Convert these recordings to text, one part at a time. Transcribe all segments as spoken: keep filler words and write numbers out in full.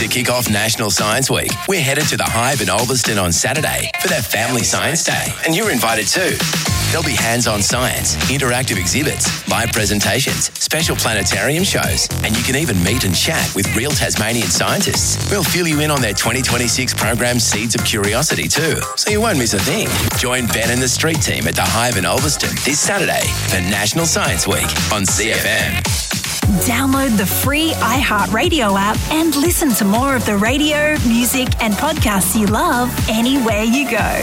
kick off National Science Week, we're headed to the Hive in Ulverston on Saturday for their Family Science Day, and you're invited too. There'll be hands-on science, interactive exhibits, live presentations, special planetarium shows, and you can even meet and chat with real Tasmanian scientists. We'll fill you in on their twenty twenty-six program Seeds of Curiosity too, so you won't miss a thing. Join Ben and the street team at the Hive in Ulverston this Saturday for National Science Week on C F M. Download the free iHeartRadio app and listen to more of the radio, music and podcasts you love anywhere you go.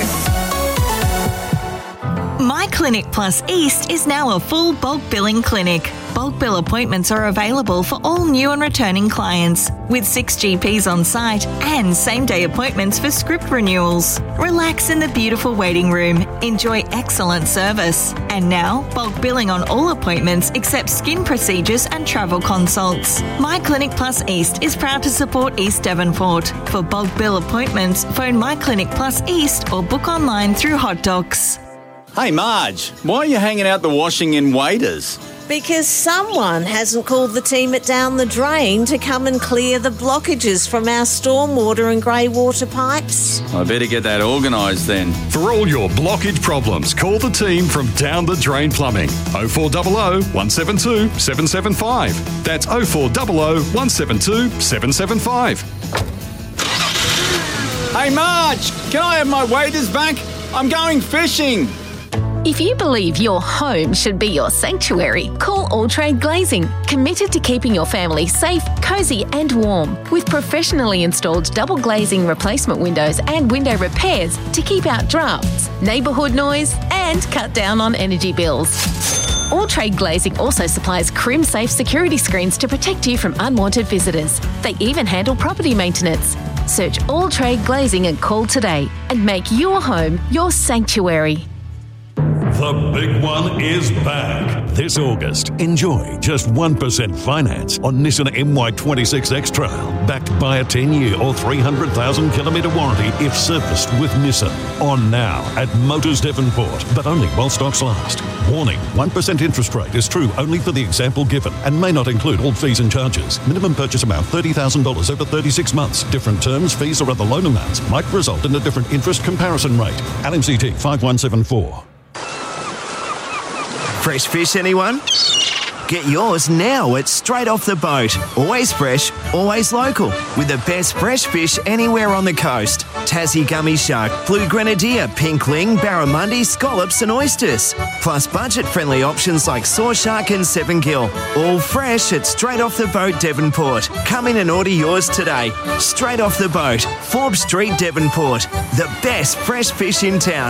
My Clinic Plus East is now a full bulk billing clinic. Bulk bill appointments are available for all new and returning clients, with six G Ps on site and same-day appointments for script renewals. Relax in the beautiful waiting room. Enjoy excellent service. And now, bulk billing on all appointments except skin procedures and travel consults. My Clinic Plus East is proud to support East Devonport. For bulk bill appointments, phone My Clinic Plus East or book online through Hot Docs. Hey Marge, why are you hanging out the washing in Waders? Because someone hasn't called the team at Down the Drain to come and clear the blockages from our stormwater and grey water pipes. I better get that organised then. For all your blockage problems, call the team from Down the Drain Plumbing. oh four hundred, one seven two, seven seven five. That's oh four hundred, one seven two, seven seven five. Hey Marge, can I have my waders back? I'm going fishing. If you believe your home should be your sanctuary, call All Trade Glazing, committed to keeping your family safe, cosy and warm, with professionally installed double glazing replacement windows and window repairs to keep out drafts, neighbourhood noise and cut down on energy bills. All Trade Glazing also supplies Crim-safe security screens to protect you from unwanted visitors. They even handle property maintenance. Search All Trade Glazing and call today and make your home your sanctuary. The big one is back. This August, enjoy just one percent finance on Nissan M Y twenty-six X-Trail, backed by a ten-year or three hundred thousand kilometre warranty if serviced with Nissan. On now at Motors Devonport, but only while stocks last. Warning, one percent interest rate is true only for the example given and may not include all fees and charges. Minimum purchase amount thirty thousand dollars over thirty-six months. Different terms, fees or other loan amounts might result in a different interest comparison rate. L M C T five one seven four. Fresh fish, anyone? Get yours now at Straight Off the Boat. Always fresh, always local, with the best fresh fish anywhere on the coast. Tassie gummy shark, blue grenadier, pink ling, barramundi, scallops and oysters. Plus budget-friendly options like saw shark and seven gill. All fresh at Straight Off the Boat, Devonport. Come in and order yours today. Straight Off the Boat, Forbes Street, Devonport. The best fresh fish in town.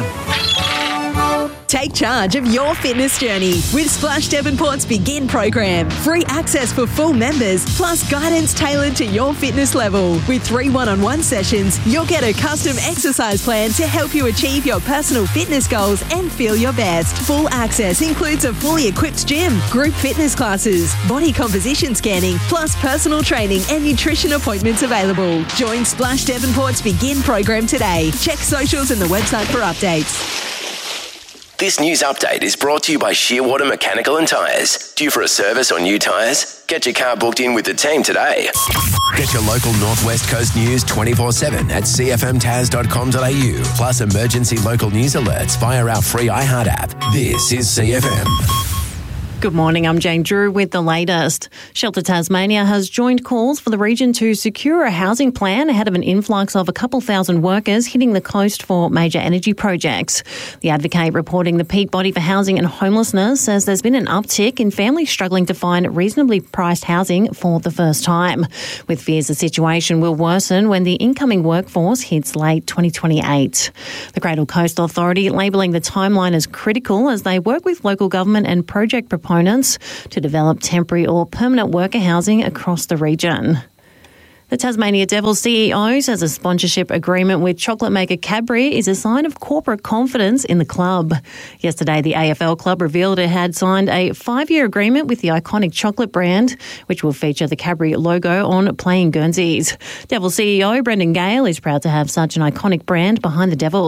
Take charge of your fitness journey with Splash Devonport's Begin program. Free access for full members, plus guidance tailored to your fitness level. With three one-on-one sessions, you'll get a custom exercise plan to help you achieve your personal fitness goals and feel your best. Full access includes a fully equipped gym, group fitness classes, body composition scanning, plus personal training and nutrition appointments available. Join Splash Devonport's Begin program today. Check socials and the website for updates. This news update is brought to you by Shearwater Mechanical and Tyres. Due for a service or new tyres? Get your car booked in with the team today. Get your local Northwest Coast news twenty-four seven at c f m taz dot com dot a u. Plus emergency local news alerts via our free iHeart app. This is C F M. Good morning, I'm Jane Drew with the latest. Shelter Tasmania has joined calls for the region to secure a housing plan ahead of an influx of a couple thousand workers hitting the coast for major energy projects. The Advocate, reporting the peak body for housing and homelessness, says there's been an uptick in families struggling to find reasonably priced housing for the first time, with fears the situation will worsen when the incoming workforce hits late twenty twenty-eight. The Cradle Coast Authority labelling the timeline as critical as they work with local government and project proponents to develop temporary or permanent worker housing across the region. The Tasmania Devils C E O says a sponsorship agreement with chocolate maker Cadbury is a sign of corporate confidence in the club. Yesterday, the A F L club revealed it had signed a five-year agreement with the iconic chocolate brand, which will feature the Cadbury logo on playing Guernseys. Devils C E O Brendan Gale is proud to have such an iconic brand behind the Devils.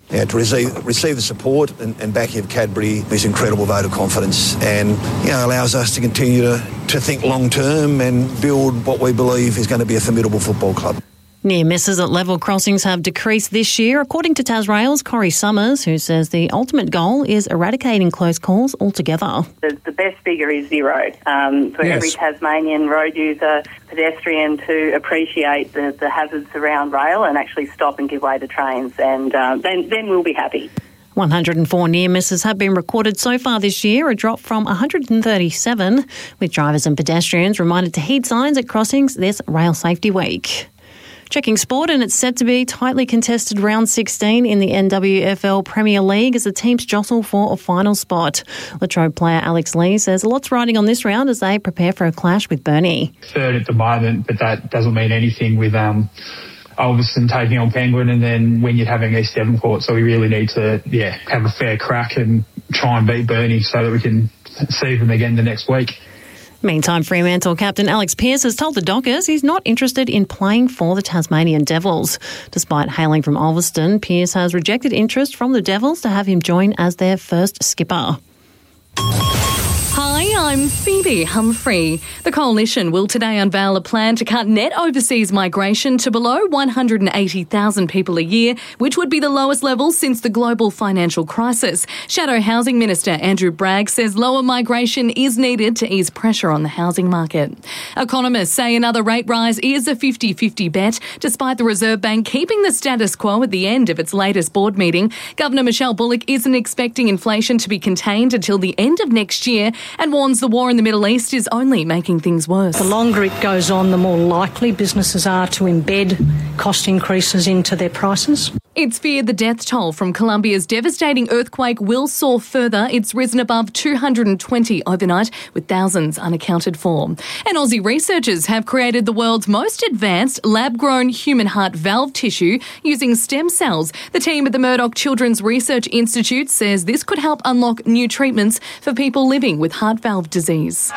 Yeah, to receive, receive the support and, and backing of Cadbury, this incredible vote of confidence, and you know allows us to continue to, to think long term and build what we believe is going to be a formidable football club. Near misses at level crossings have decreased this year, according to Tasrail's Corey Summers, who says the ultimate goal is eradicating close calls altogether. The, the best figure is zero. Um, for yes. every Tasmanian road user, pedestrian to appreciate the, the hazards around rail and actually stop and give way to trains, and um, then, then we'll be happy. one hundred four near misses have been recorded so far this year, a drop from one hundred thirty-seven, with drivers and pedestrians reminded to heed signs at crossings this Rail Safety Week. Checking sport, and it's set to be tightly contested round sixteen in the N W F L Premier League as the teams jostle for a final spot. Latrobe player Alex Lee says a lot's riding on this round as they prepare for a clash with Burnie. Third at the moment, but that doesn't mean anything with um, Ulverston taking on Penguin, and then when you're having East Devonport, so we really need to yeah have a fair crack and try and beat Burnie so that we can see them again the next week. Meantime, Fremantle captain Alex Pearce has told the Dockers he's not interested in playing for the Tasmanian Devils. Despite hailing from Ulverston, Pearce has rejected interest from the Devils to have him join as their first skipper. Hi, I'm Phoebe Humphrey. The Coalition will today unveil a plan to cut net overseas migration to below one hundred eighty thousand people a year, which would be the lowest level since the global financial crisis. Shadow Housing Minister Andrew Bragg says lower migration is needed to ease pressure on the housing market. Economists say another rate rise is a fifty-fifty bet, despite the Reserve Bank keeping the status quo at the end of its latest board meeting. Governor Michelle Bullock isn't expecting inflation to be contained until the end of next year, and warns the war in the Middle East is only making things worse. The longer it goes on, the more likely businesses are to embed cost increases into their prices. It's feared the death toll from Colombia's devastating earthquake will soar further. It's risen above two hundred twenty overnight, with thousands unaccounted for. And Aussie researchers have created the world's most advanced lab-grown human heart valve tissue using stem cells. The team at the Murdoch Children's Research Institute says this could help unlock new treatments for people living with heart valve disease.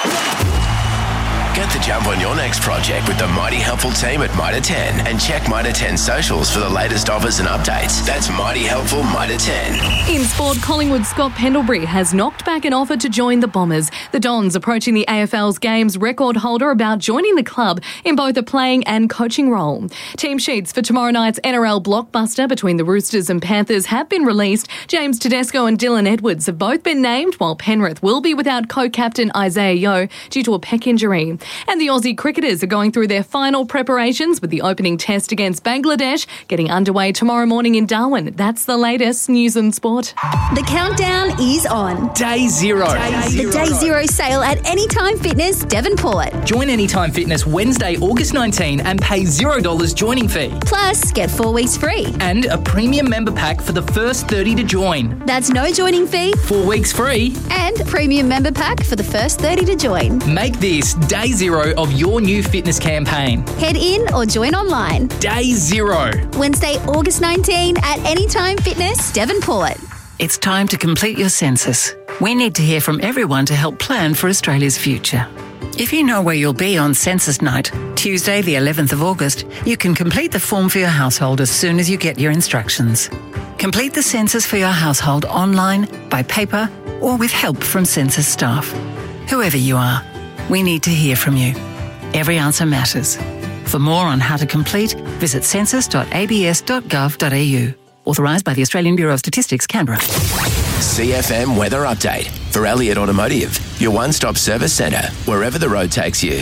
Get the jump on your next project with the Mighty Helpful team at Mitre ten, and check Mitre ten socials for the latest offers and updates. That's Mighty Helpful Mitre ten. In sport, Collingwood's Scott Pendlebury has knocked back an offer to join the Bombers. The Dons approaching the A F L's games record holder about joining the club in both a playing and coaching role. Team sheets for tomorrow night's N R L blockbuster between the Roosters and Panthers have been released. James Tedesco and Dylan Edwards have both been named, while Penrith will be without co-captain Isaiah Yeo due to a pec injury. And the Aussie cricketers are going through their final preparations with the opening test against Bangladesh getting underway tomorrow morning in Darwin. That's the latest news and sport. The countdown is on. Day zero. Day zero. The Day Zero sale at Anytime Fitness Devonport. Join Anytime Fitness Wednesday, August nineteenth and pay zero dollars joining fee. Plus, get four weeks free. And a premium member pack for the first thirty to join. That's no joining fee. Four weeks free. And premium member pack for the first thirty to join. Make this Day Zero of your new fitness campaign. Head in or join online. Day Zero. Wednesday, August nineteenth at Anytime Fitness Devonport. It's time to complete your census. We need to hear from everyone to help plan for Australia's future. If you know where you'll be on census night, Tuesday the eleventh of August, you can complete the form for your household as soon as you get your instructions. Complete the census for your household online, by paper, or with help from census staff. Whoever you are, we need to hear from you. Every answer matters. For more on how to complete, visit census dot a b s dot gov dot a u. Authorised by the Australian Bureau of Statistics, Canberra. C F M Weather Update for Elliott Automotive, your one-stop service centre, wherever the road takes you.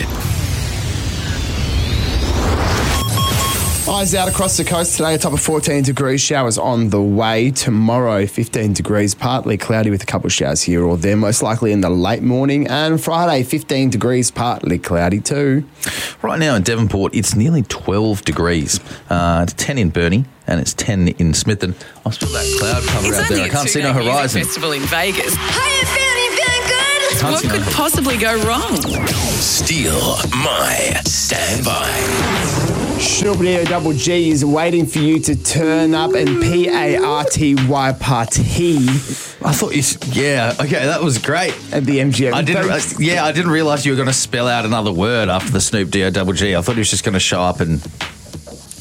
Eyes out across the coast today, a top of fourteen degrees, showers on the way. Tomorrow, fifteen degrees, partly cloudy with a couple of showers here or there, most likely in the late morning. And Friday, fifteen degrees, partly cloudy too. Right now in Devonport, it's nearly twelve degrees. Uh, it's ten in Burnie and it's ten in Smithton. I still that cloud cover it's out there. I can't see no horizon. Festival in Vegas. How you feeling? Feeling good? What could no. possibly go wrong? Steal my standby. Snoop Dogg Double G is waiting for you to turn up, and P A R T Y party. I thought you, yeah, okay, that was great. At the M G M. I didn't, uh, yeah, I didn't realise you were going to spell out another word after the Snoop Dogg Double G. I thought he was just going to show up and.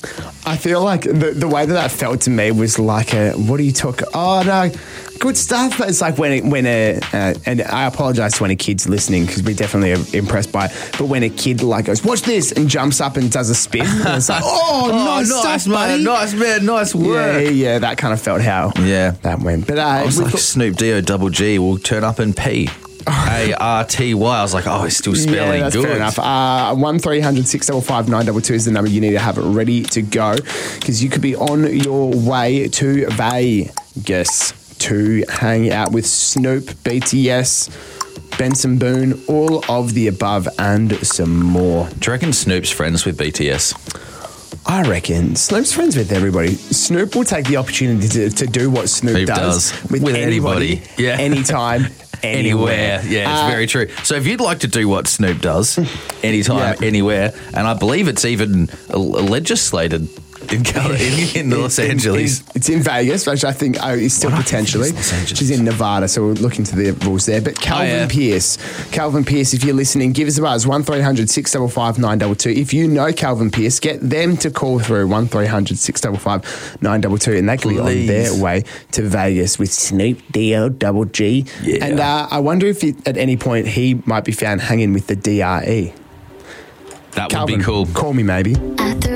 I feel like the, the way that that felt to me was like a, what are you talking? Oh, no, good stuff. But it's like when it, when a, uh, and I apologise to any kids listening because we definitely are impressed by it. But when a kid like goes, watch this, and jumps up and does a spin, and it's like, oh, Oh, nice, nice, stuff, man. buddy. Nice, man. Nice work. Yeah, yeah, that kind of felt how Yeah. that went. But uh, I was we've like, got- Snoop D O double G will turn up and pee. A R T Y. I was like, oh, he's still spelling yeah, that's good. fair enough. Uh, one three hundred six five five nine two two is the number you need to have it ready to go because you could be on your way to Vegas to hang out with Snoop, B T S, Benson Boone, all of the above and some more. Do you reckon Snoop's friends with B T S? I reckon Snoop's friends with everybody. Snoop will take the opportunity to, to do what Snoop, Snoop does, does. with, With anybody, anybody. Yeah. anytime, Anywhere. Yeah, it's Uh, very true. So if you'd like to do what Snoop does, anytime, Yeah. anywhere, and I believe it's even uh, legislated in, Cal- in, in Los In- in- Angeles. it's in Vegas, which I think oh, is still potentially. She's in Nevada, so we'll look into the rules there. But Calvin Oh, yeah. Pierce, Calvin Pierce, if you're listening, give us a buzz, one three hundred six five five nine two two. If you know Calvin Pierce, get them to call through one three hundred six five five nine two two, and they can be on Please. their way to Vegas with Snoop D O double G. Yeah. And uh, I wonder if he, at any point he might be found hanging with the D R E. That Calvin, would be cool. Call me maybe. I threw